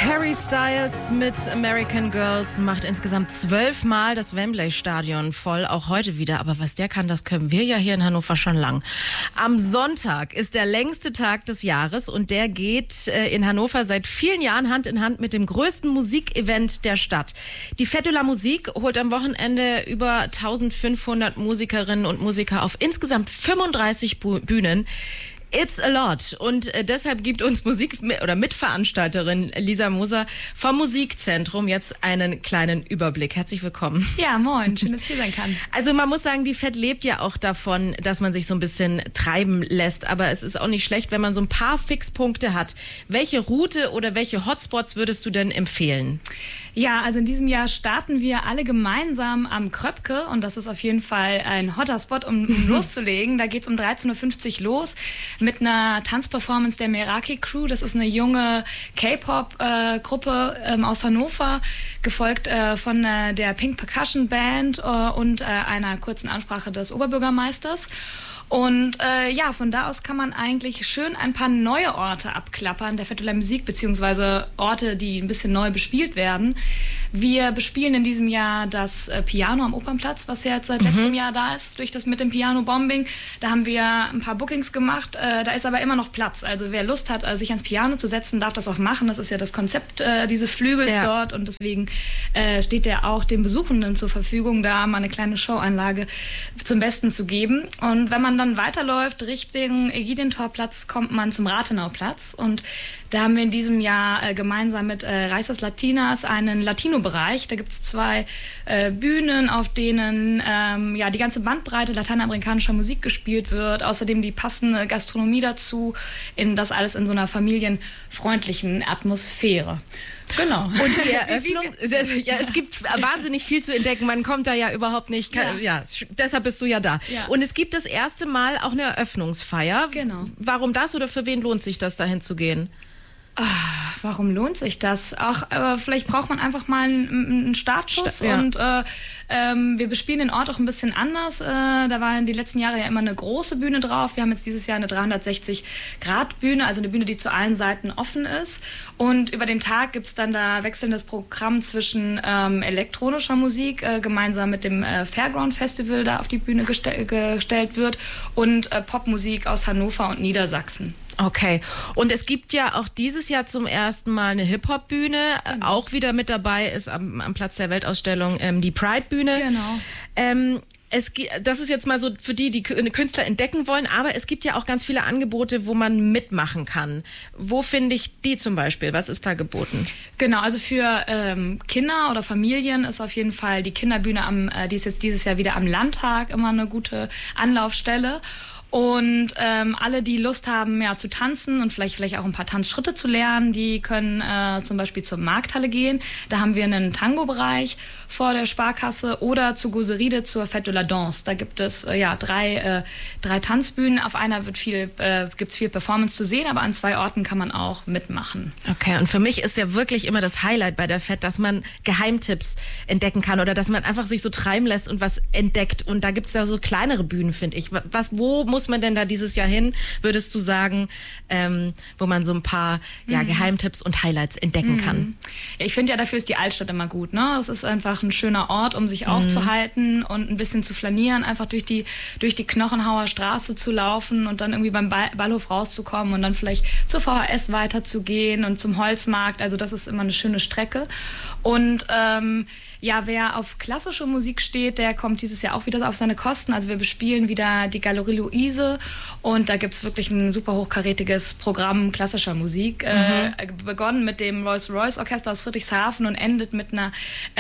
Harry Styles mit American Girls macht insgesamt 12 Mal das Wembley-Stadion voll, auch heute wieder. Aber was der kann, das können wir ja hier in Hannover schon lang. Am Sonntag ist der längste Tag des Jahres und der geht in Hannover seit vielen Jahren Hand in Hand mit dem größten Musikevent der Stadt. Die Fête de la Musique holt am Wochenende über 1500 Musikerinnen und Musiker auf insgesamt 35 Bühnen. It's a lot. Und deshalb gibt uns Mitveranstalterin Lisa Moser vom Musikzentrum jetzt einen kleinen Überblick. Herzlich willkommen. Ja, moin. Schön, dass ich hier sein kann. Also man muss sagen, die Fête lebt ja auch davon, dass man sich so ein bisschen treiben lässt. Aber es ist auch nicht schlecht, wenn man so ein paar Fixpunkte hat. Welche Route oder welche Hotspots würdest du denn empfehlen? Ja, also in diesem Jahr starten wir alle gemeinsam am Kröpke. Und das ist auf jeden Fall ein hotter Spot, um loszulegen. Da geht's um 13.50 Uhr los mit einer Tanzperformance der Meraki Crew. Das ist eine junge K-Pop-Gruppe aus Hannover, gefolgt von der Pink Percussion Band und einer kurzen Ansprache des Oberbürgermeisters. Und ja, von da aus kann man eigentlich schön ein paar neue Orte abklappern, der Fête de la Musique, beziehungsweise Orte, die ein bisschen neu bespielt werden. Wir bespielen in diesem Jahr das Piano am Opernplatz, was ja jetzt seit letztem Jahr da ist, durch das mit dem Piano-Bombing. Da haben wir ein paar Bookings gemacht, da ist aber immer noch Platz. Also wer Lust hat, sich ans Piano zu setzen, darf das auch machen. Das ist ja das Konzept dieses Flügels dort und deswegen steht der auch den Besuchenden zur Verfügung, da mal eine kleine Showanlage zum Besten zu geben. Und wenn man dann weiterläuft Richtung Ägidientorplatz, kommt man zum Rathenauplatz und da haben wir in diesem Jahr gemeinsam mit Reisas Latinas einen Latino-Bereich. Da gibt es 2 Bühnen, auf denen ja die ganze Bandbreite lateinamerikanischer Musik gespielt wird. Außerdem die passende Gastronomie dazu, das alles in so einer familienfreundlichen Atmosphäre. Genau. Und die Eröffnung, ja, es gibt wahnsinnig viel zu entdecken. Man kommt da ja überhaupt nicht, deshalb bist du ja da. Ja. Und es gibt das erste Mal auch eine Eröffnungsfeier. Genau. Warum das oder für wen lohnt sich das, dahin zu gehen? Warum lohnt sich das? Vielleicht braucht man einfach mal einen Startschuss und wir bespielen den Ort auch ein bisschen anders. Da war in den letzten Jahren ja immer eine große Bühne drauf. Wir haben jetzt dieses Jahr eine 360-Grad-Bühne, also eine Bühne, die zu allen Seiten offen ist. Und über den Tag gibt's dann da wechselndes Programm zwischen elektronischer Musik, gemeinsam mit dem Fairground Festival da auf die Bühne gestellt wird und Popmusik aus Hannover und Niedersachsen. Okay. Und es gibt ja auch dieses Jahr zum ersten Mal eine Hip-Hop-Bühne. Genau. Auch wieder mit dabei ist am Platz der Weltausstellung die Pride-Bühne. Genau. Das ist jetzt mal so für die Künstler entdecken wollen, aber es gibt ja auch ganz viele Angebote, wo man mitmachen kann. Wo finde ich die zum Beispiel? Was ist da geboten? Genau, also für Kinder oder Familien ist auf jeden Fall die Kinderbühne die ist jetzt dieses Jahr wieder am Landtag immer eine gute Anlaufstelle. Und alle, die Lust haben, ja, zu tanzen und vielleicht auch ein paar Tanzschritte zu lernen, die können zum Beispiel zur Markthalle gehen. Da haben wir einen Tango-Bereich vor der Sparkasse oder zu Goseride zur Fête de la Danse. Da gibt es 3 Tanzbühnen. Auf einer gibt's viel Performance zu sehen, aber an 2 Orten kann man auch mitmachen. Okay, und für mich ist ja wirklich immer das Highlight bei der Fête, dass man Geheimtipps entdecken kann oder dass man einfach sich so treiben lässt und was entdeckt. Und da gibt's ja so kleinere Bühnen, finde ich. Wo muss man denn da dieses Jahr hin, würdest du sagen, wo man so ein paar Geheimtipps und Highlights entdecken kann? Ja, ich finde ja, dafür ist die Altstadt immer gut. Ne? Es ist einfach ein schöner Ort, um sich aufzuhalten und ein bisschen zu flanieren, einfach durch die Knochenhauer Straße zu laufen und dann irgendwie beim Ballhof rauszukommen und dann vielleicht zur VHS weiterzugehen und zum Holzmarkt. Also das ist immer eine schöne Strecke. Und wer auf klassische Musik steht, der kommt dieses Jahr auch wieder auf seine Kosten. Also wir bespielen wieder die Galerie Luise und da gibt's wirklich ein super hochkarätiges Programm klassischer Musik. Begonnen mit dem Rolls-Royce Orchester aus Friedrichshafen und endet mit einer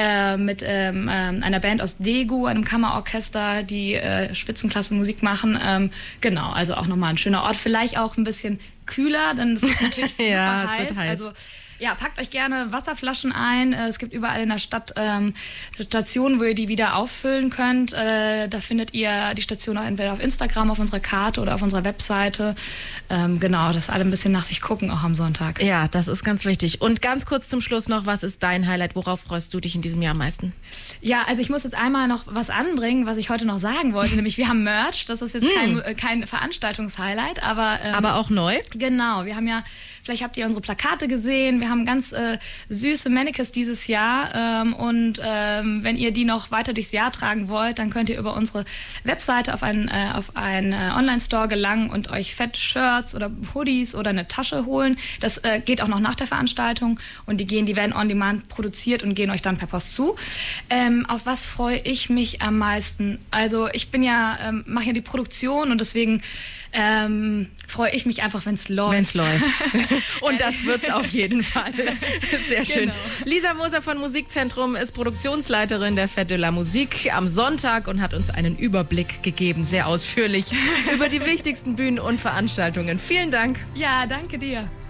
Band aus Daegu, einem Kammerorchester, die Spitzenklasse Musik machen. Genau, also auch nochmal ein schöner Ort. Vielleicht auch ein bisschen kühler, denn es wird natürlich super heiß. Wird heiß. Also ja, packt euch gerne Wasserflaschen ein. Es gibt überall in der Stadt Stationen, wo ihr die wieder auffüllen könnt. Da findet ihr die Station auch entweder auf Instagram, auf unserer Karte oder auf unserer Webseite. Genau, dass alle ein bisschen nach sich gucken, auch am Sonntag. Ja, das ist ganz wichtig. Und ganz kurz zum Schluss noch, was ist dein Highlight? Worauf freust du dich in diesem Jahr am meisten? Ja, also ich muss jetzt einmal noch was anbringen, was ich heute noch sagen wollte. Nämlich, wir haben Merch. Das ist jetzt kein Veranstaltungshighlight, aber auch neu? Genau, wir haben ja Vielleicht habt ihr unsere Plakate gesehen. Wir haben ganz süße Mannequins dieses Jahr. Und wenn ihr die noch weiter durchs Jahr tragen wollt, dann könnt ihr über unsere Webseite auf einen Online-Store gelangen und euch Fett-Shirts oder Hoodies oder eine Tasche holen. Das geht auch noch nach der Veranstaltung. Und die werden on demand produziert und gehen euch dann per Post zu. Auf was freue ich mich am meisten? Also ich mache ja die Produktion und deswegen freue ich mich einfach, wenn es läuft. Wenn es läuft. Und das wird's auf jeden Fall. Sehr schön. Genau. Lisa Moser von Musikzentrum ist Produktionsleiterin der Fête de la Musique am Sonntag und hat uns einen Überblick gegeben, sehr ausführlich, über die wichtigsten Bühnen und Veranstaltungen. Vielen Dank. Ja, danke dir.